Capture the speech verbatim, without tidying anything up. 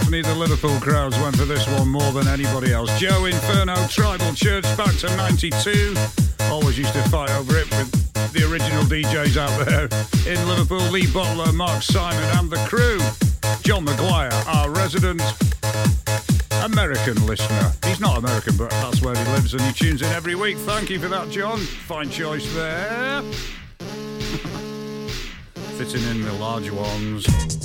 Definitely the Liverpool crowds went for this one more than anybody else. Joe Inferno, Tribal Church, back to ninety-two. Always used to fight over it with the original D Js out there in Liverpool. Lee Butler, Mark Simon and the crew. John Maguire, our resident American listener. He's not American, but that's where he lives and he tunes in every week. Thank you for that, John. Fine choice there. Fitting in the large ones.